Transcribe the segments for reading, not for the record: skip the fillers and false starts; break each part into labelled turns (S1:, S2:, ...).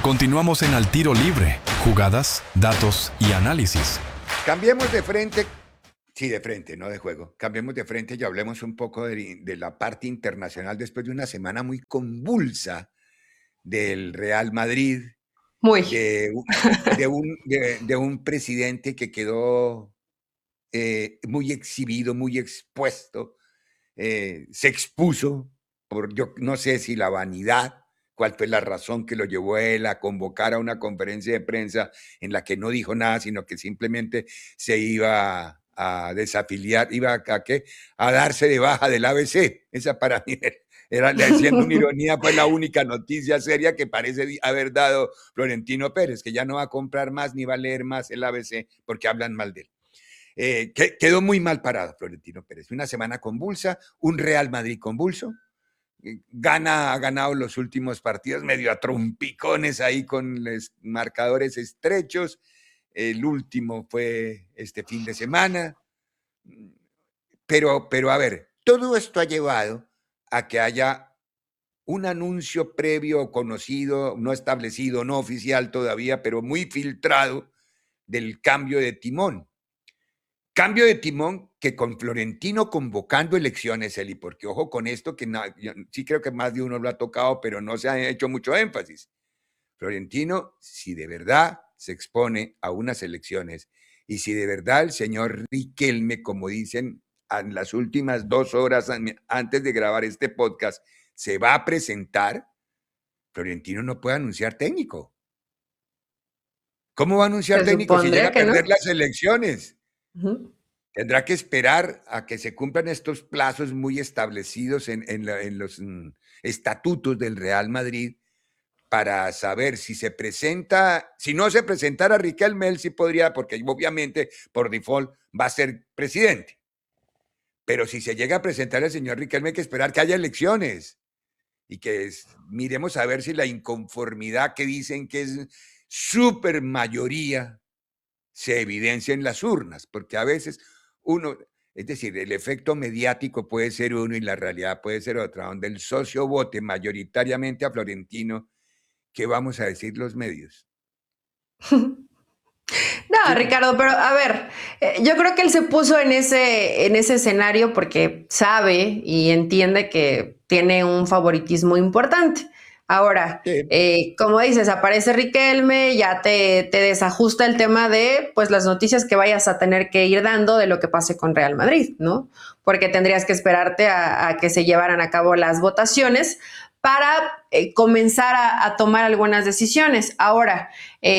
S1: Continuamos en Al Tiro Libre, jugadas, datos y análisis.
S2: Cambiemos de frente, sí, de frente, no de juego. Cambiemos de frente y hablemos un poco de la parte internacional después de una semana muy convulsa del Real Madrid,
S3: Muy.
S2: de un presidente que quedó muy exhibido, muy expuesto, se expuso por, yo no sé si la vanidad, cuál fue la razón que lo llevó a él a convocar a una conferencia de prensa en la que no dijo nada, sino que simplemente se iba a desafiliar, iba a, ¿qué? A darse de baja del ABC. Esa para mí era, haciendo una ironía, fue la única noticia seria que parece haber dado Florentino Pérez, que ya no va a comprar más ni va a leer más el ABC porque hablan mal de él. Quedó muy mal parado Florentino Pérez. Una semana convulsa, un Real Madrid convulso. Ha ganado los últimos partidos medio a trompicones ahí con los marcadores estrechos. El último fue este fin de semana. Pero a ver, todo esto ha llevado a que haya un anuncio previo, conocido, no establecido, no oficial todavía, pero muy filtrado, del cambio de timón. Cambio de timón que con Florentino convocando elecciones, Eli, porque ojo con esto, que yo sí creo que más de uno lo ha tocado, pero no se ha hecho mucho énfasis. Florentino, si de verdad se expone a unas elecciones y si de verdad el señor Riquelme, como dicen en las últimas 2 horas antes de grabar este podcast, se va a presentar, Florentino no puede anunciar técnico. ¿Cómo va a anunciar técnico si llega a perder las elecciones? Tendrá que esperar a que se cumplan estos plazos muy establecidos en los estatutos del Real Madrid para saber si se presenta, si no se presentara Riquelme, él sí podría, porque obviamente por default va a ser presidente. Pero si se llega a presentar el señor Riquelme, hay que esperar que haya elecciones y que miremos a ver si la inconformidad que dicen que es súper mayoría se evidencia en las urnas, porque a veces uno, es decir, el efecto mediático puede ser uno y la realidad puede ser otra, donde el socio vote mayoritariamente a Florentino, ¿qué vamos a decir los medios?
S3: No, sí. Ricardo, pero a ver, yo creo que él se puso en ese escenario porque sabe y entiende que tiene un favoritismo importante. Ahora, sí. Como dices, aparece Riquelme, ya te desajusta el tema de pues las noticias que vayas a tener que ir dando de lo que pase con Real Madrid, ¿no? Porque tendrías que esperarte a que se llevaran a cabo las votaciones para comenzar a tomar algunas decisiones. Ahora,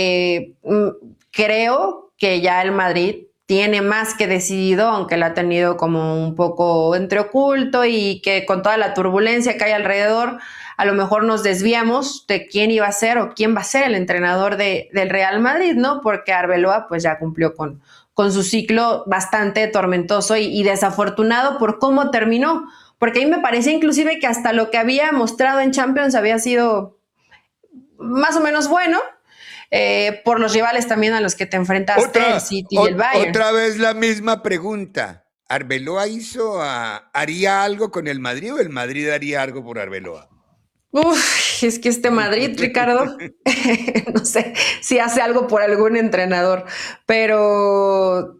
S3: creo que ya el Madrid tiene más que decidido, aunque lo ha tenido como un poco entre oculto y que con toda la turbulencia que hay alrededor, a lo mejor nos desviamos de quién iba a ser o quién va a ser el entrenador del Real Madrid, ¿no? Porque Arbeloa pues ya cumplió con su ciclo bastante tormentoso y desafortunado por cómo terminó. Porque a mí me parecía inclusive que hasta lo que había mostrado en Champions había sido más o menos bueno, por los rivales también a los que te enfrentaste, el City y el Bayern.
S2: Otra vez la misma pregunta. ¿Arbeloa haría algo con el Madrid o el Madrid haría algo por Arbeloa?
S3: Uf, es que este Madrid, Ricardo, no sé si hace algo por algún entrenador, pero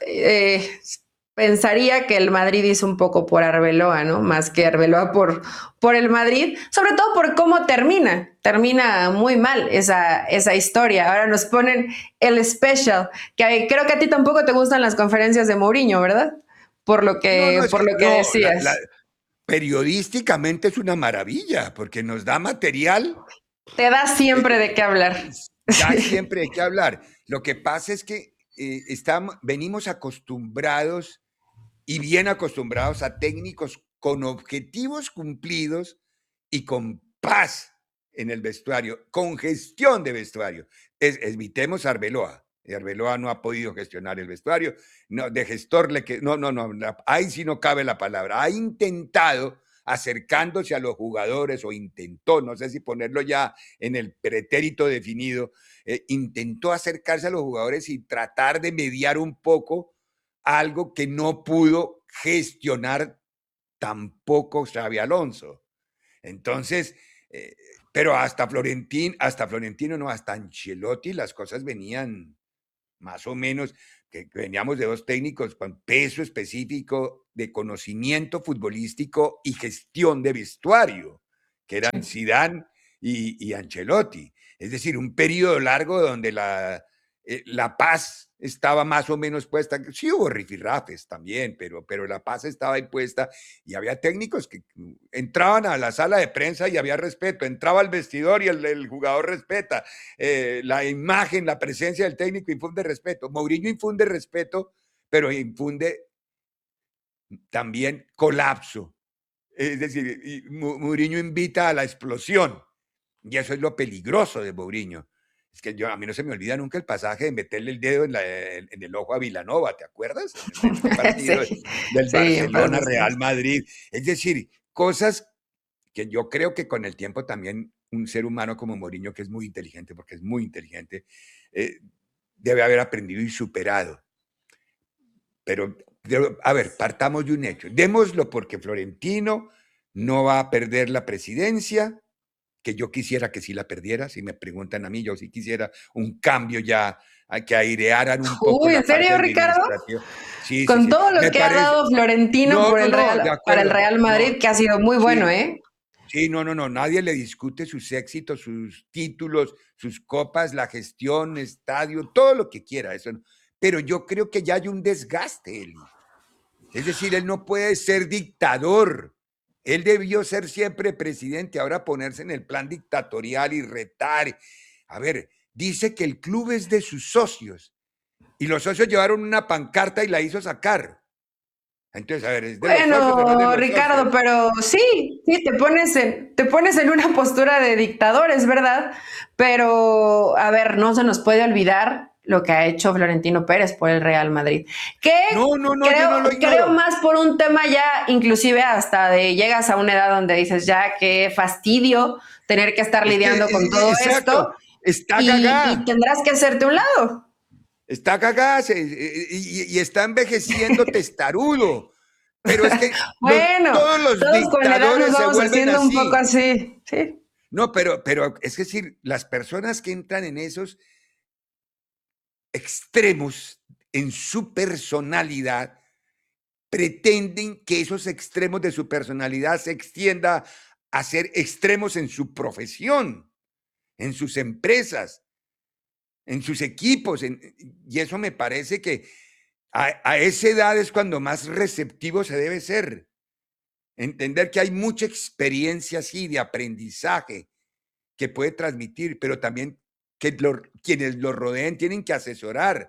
S3: pensaría que el Madrid hizo un poco por Arbeloa, ¿no? Más que Arbeloa por el Madrid, sobre todo por cómo termina. Termina muy mal esa historia. Ahora nos ponen el special, que creo que a ti tampoco te gustan las conferencias de Mourinho, ¿verdad? Por lo que decías.
S2: Periodísticamente es una maravilla, porque nos da material.
S3: Te da siempre de qué hablar.
S2: Da siempre de qué hablar. Lo que pasa es que venimos acostumbrados y bien acostumbrados a técnicos con objetivos cumplidos y con paz en el vestuario, con gestión de vestuario. Evitemos a Arbeloa. Arbeloa no ha podido gestionar el vestuario. No, de gestor, ahí sí no cabe la palabra. Ha intentado acercándose a los jugadores, o intentó, no sé si ponerlo ya en el pretérito definido, intentó acercarse a los jugadores y tratar de mediar un poco algo que no pudo gestionar tampoco Xabi Alonso. Entonces, pero hasta Ancelotti las cosas venían más o menos, que veníamos de dos técnicos con peso específico de conocimiento futbolístico y gestión de vestuario, que eran Zidane y Ancelotti. Es decir, un periodo largo donde la paz estaba más o menos puesta. Sí hubo rifirrafes también, pero la paz estaba ahí puesta y había técnicos que entraban a la sala de prensa y había respeto, entraba al vestidor y el jugador respeta. La imagen, la presencia del técnico infunde respeto. Mourinho infunde respeto, pero infunde también colapso. Es decir, Mourinho invita a la explosión y eso es lo peligroso de Mourinho. Es que a mí no se me olvida nunca el pasaje de meterle el dedo en el ojo a Vilanova, ¿te acuerdas? En ese partido
S3: Sí,
S2: del
S3: sí,
S2: Barcelona Real Madrid. Es decir, cosas que yo creo que con el tiempo también un ser humano como Mourinho, que es muy inteligente, porque es muy inteligente, debe haber aprendido y superado. Pero, a ver, partamos de un hecho. Démoslo porque Florentino no va a perder la presidencia, que yo quisiera que sí la perdiera. Si me preguntan a mí, yo sí quisiera un cambio ya, que airearan un poco
S3: Uy, ¿en
S2: la parte
S3: serio, Ricardo?
S2: administrativa. Sí, sí,
S3: Con
S2: sí.
S3: todo lo
S2: Me
S3: que ha
S2: parece.
S3: dado Florentino
S2: No,
S3: por
S2: no,
S3: el
S2: no, de
S3: para el
S2: acuerdo.
S3: Real
S2: No,
S3: Madrid, que ha sido muy bueno,
S2: sí.
S3: ¿eh?
S2: Sí, no, nadie le discute sus éxitos, sus títulos, sus copas, la gestión, estadio, todo lo que quiera, eso no. Pero yo creo que ya hay un desgaste, Eli. Es decir, él no puede ser dictador. Él debió ser siempre presidente, ahora ponerse en el plan dictatorial y retar. A ver, dice que el club es de sus socios y los socios llevaron una pancarta y la hizo sacar. Entonces, a ver, ¿es de los socios o no es de
S3: Bueno,
S2: los
S3: Ricardo,
S2: socios?
S3: pero sí, te pones en una postura de dictador, es verdad, pero a ver, no se nos puede olvidar lo que ha hecho Florentino Pérez por el Real Madrid, que
S2: No, yo no lo
S3: creo
S2: ignoro.
S3: más por un tema ya, inclusive hasta de llegas a una edad donde dices ya qué fastidio tener que estar
S2: Es que,
S3: lidiando con todo
S2: exacto,
S3: esto
S2: está
S3: y
S2: cagá.
S3: tendrás que hacerte a un lado.
S2: Está cagada y está envejeciendo testarudo. Pero es que
S3: Bueno,
S2: todos los
S3: todos con la edad nos
S2: dictadores se
S3: vamos
S2: vuelven
S3: haciendo un poco
S2: así.
S3: así, sí.
S2: No, pero es decir, las personas que entran en esos extremos en su personalidad pretenden que esos extremos de su personalidad se extienda a ser extremos en su profesión, en sus empresas, en sus equipos. Y eso me parece que a esa edad es cuando más receptivo se debe ser. Entender que hay mucha experiencia así de aprendizaje que puede transmitir, pero también que quienes lo rodeen tienen que asesorar.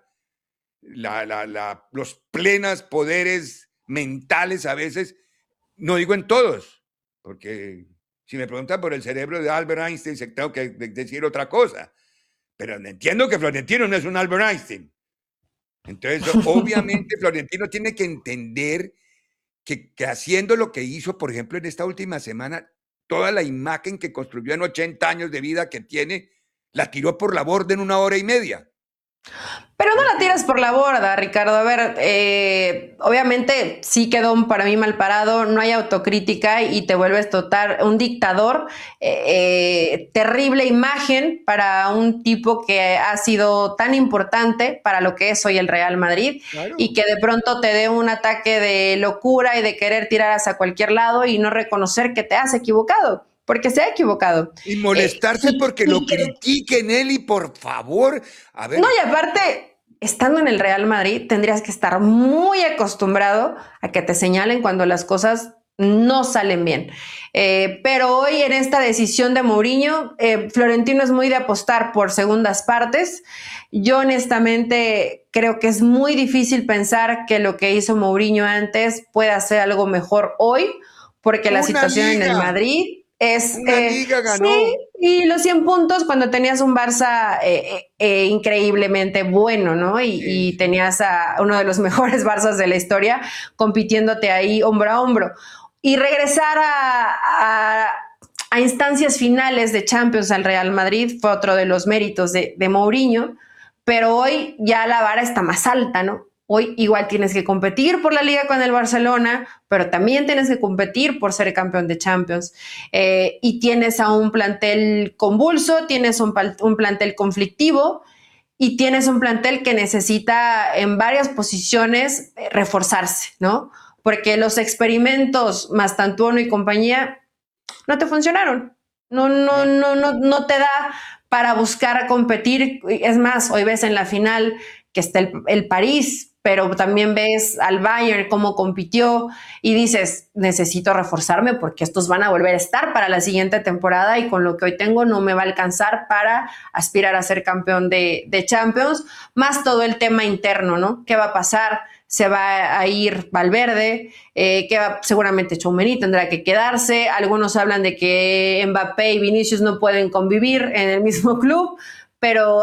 S2: Los plenos poderes mentales a veces, no digo en todos, porque si me preguntan por el cerebro de Albert Einstein, tengo que decir otra cosa, pero entiendo que Florentino no es un Albert Einstein. Entonces, obviamente, Florentino tiene que entender que haciendo lo que hizo, por ejemplo, en esta última semana, toda la imagen que construyó en 80 años de vida que tiene, la tiró por la borda en 1 hora y media.
S3: Pero no la tiras por la borda, Ricardo. A ver, obviamente sí quedó para mí mal parado, no hay autocrítica y te vuelves total un dictador. Terrible imagen para un tipo que ha sido tan importante para lo que es hoy el Real Madrid,
S2: Claro.
S3: y que de pronto te dé un ataque de locura y de querer tirar hacia cualquier lado y no reconocer que te has equivocado. Porque se ha equivocado.
S2: Y molestarse porque lo
S3: que
S2: critiquen, Eli, por favor. A ver.
S3: No, y aparte, estando en el Real Madrid, tendrías que estar muy acostumbrado a que te señalen cuando las cosas no salen bien. Pero hoy en esta decisión de Mourinho, Florentino es muy de apostar por segundas partes. Yo honestamente creo que es muy difícil pensar que lo que hizo Mourinho antes pueda hacer algo mejor hoy, porque la situación en el Madrid es...
S2: Una liga ganó.
S3: Sí, y los 100 puntos cuando tenías un Barça increíblemente bueno, ¿no? Y tenías a uno de los mejores Barças de la historia compitiéndote ahí hombro a hombro. Y regresar a instancias finales de Champions al Real Madrid fue otro de los méritos de Mourinho, pero hoy ya la vara está más alta, ¿no? Hoy igual tienes que competir por la liga con el Barcelona, pero también tienes que competir por ser campeón de Champions. Y tienes a un plantel convulso, tienes un plantel conflictivo y tienes un plantel que necesita en varias posiciones reforzarse, ¿no? Porque los experimentos Mastantuono y compañía no te funcionaron. No te da para buscar competir. Es más, hoy ves en la final que está el París, pero también ves al Bayern cómo compitió y dices, necesito reforzarme porque estos van a volver a estar para la siguiente temporada y con lo que hoy tengo no me va a alcanzar para aspirar a ser campeón de Champions, más todo el tema interno, ¿no? ¿Qué va a pasar? Se va a ir Valverde, seguramente Tchouaméni tendrá que quedarse. Algunos hablan de que Mbappé y Vinicius no pueden convivir en el mismo club, pero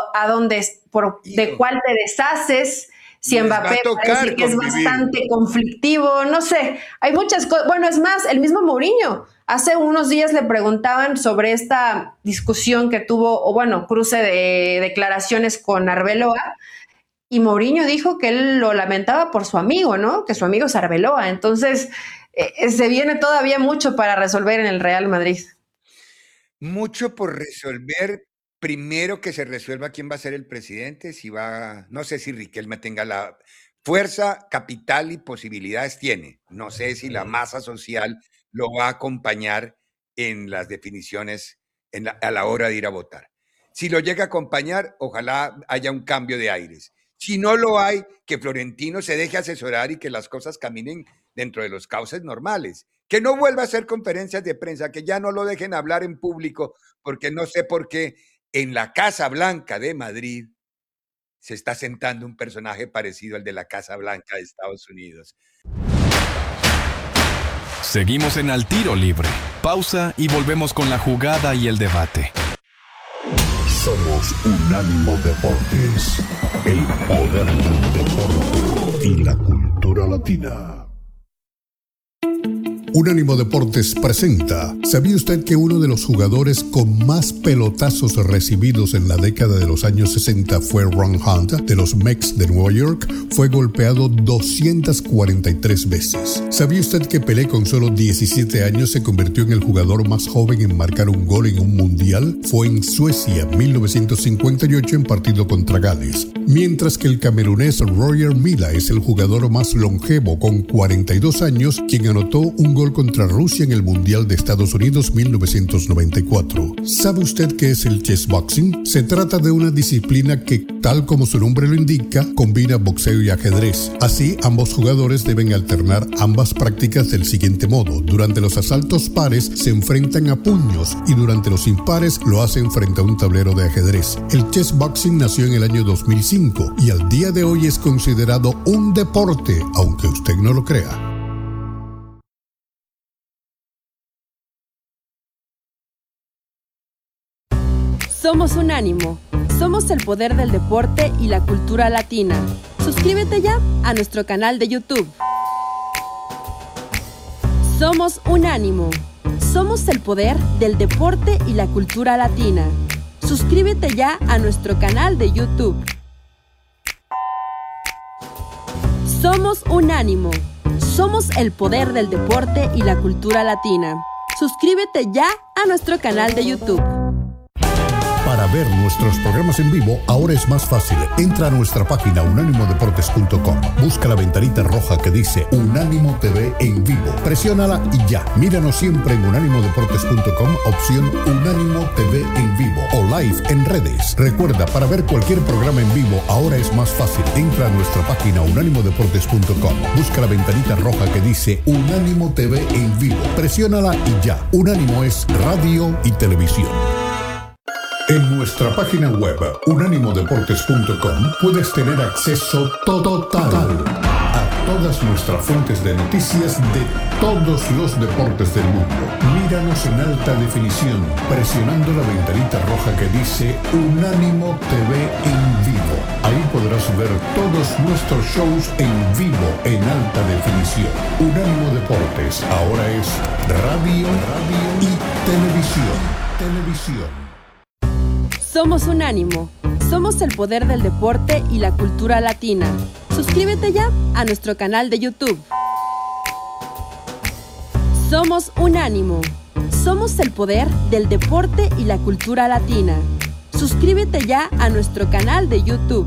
S3: ¿de cuál te deshaces? Si Mbappé parece que es bastante conflictivo, no sé, hay muchas cosas. Bueno, es más, el mismo Mourinho, hace unos días le preguntaban sobre esta discusión que tuvo, o bueno, cruce de declaraciones con Arbeloa, y Mourinho dijo que él lo lamentaba por su amigo, ¿no? Que su amigo es Arbeloa. Entonces, se viene todavía mucho para resolver en el Real Madrid.
S2: Mucho por resolver. Primero que se resuelva quién va a ser el presidente, no sé si Riquelme tenga la fuerza, capital y posibilidades tiene. No sé si la masa social lo va a acompañar en las definiciones a la hora de ir a votar. Si lo llega a acompañar, ojalá haya un cambio de aires. Si no lo hay, que Florentino se deje asesorar y que las cosas caminen dentro de los cauces normales. Que no vuelva a hacer conferencias de prensa, que ya no lo dejen hablar en público, porque no sé por qué en la Casa Blanca de Madrid se está sentando un personaje parecido al de la Casa Blanca de Estados Unidos.
S1: Seguimos en Al Tiro Libre. Pausa y volvemos con la jugada y el debate.
S4: Somos Unánimo Deportes, el poder del deporte y la cultura latina. Unánimo Deportes presenta. ¿Sabía usted que uno de los jugadores con más pelotazos recibidos en la década de los años 60 fue Ron Hunt, de los Mets de Nueva York? Fue golpeado 243 veces. ¿Sabía usted que Pelé con solo 17 años se convirtió en el jugador más joven en marcar un gol en un mundial? Fue en Suecia, 1958, en partido contra Gales. Mientras que el camerunés Roger Milla es el jugador más longevo con 42 años, quien anotó un gol contra Rusia en el Mundial de Estados Unidos 1994. ¿Sabe usted qué es el chessboxing? Se trata de una disciplina que, tal como su nombre lo indica, combina boxeo y ajedrez. Así, ambos jugadores deben alternar ambas prácticas del siguiente modo. Durante los asaltos pares se enfrentan a puños y durante los impares lo hacen frente a un tablero de ajedrez. El chessboxing nació en el año 2005 y al día de hoy es considerado un deporte, aunque usted no lo crea.
S5: Somos Unánimo. Somos el poder del deporte y la cultura latina. Suscríbete ya a nuestro canal de YouTube. Somos Unánimo. Somos el poder del deporte y la cultura latina. Suscríbete ya a nuestro canal de YouTube. Somos Unánimo. Somos el poder del deporte y la cultura latina. Suscríbete ya a nuestro canal de YouTube.
S4: Para ver nuestros programas en vivo, ahora es más fácil. Entra a nuestra página unánimodeportes.com. Busca la ventanita roja que dice Unánimo TV en vivo. Presiónala y ya. Míranos siempre en unánimodeportes.com, opción Unánimo TV en vivo o live en redes. Recuerda, para ver cualquier programa en vivo, ahora es más fácil. Entra a nuestra página unánimodeportes.com. Busca la ventanita roja que dice Unánimo TV en vivo. Presiónala y ya. Unánimo es radio y televisión. En nuestra página web unánimodeportes.com puedes tener acceso total a todas nuestras fuentes de noticias de todos los deportes del mundo. Míranos en alta definición presionando la ventanita roja que dice Unánimo TV en vivo. Ahí podrás ver todos nuestros shows en vivo en alta definición. Unánimo Deportes ahora es radio y televisión.
S5: Somos Unánimo. Somos el poder del deporte y la cultura latina. Suscríbete ya a nuestro canal de YouTube. Somos Unánimo. Somos el poder del deporte y la cultura latina. Suscríbete ya a nuestro canal de YouTube.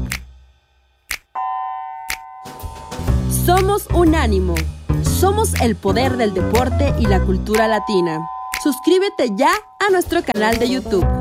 S5: Somos Unánimo. Somos el poder del deporte y la cultura latina. Suscríbete ya a nuestro canal de YouTube.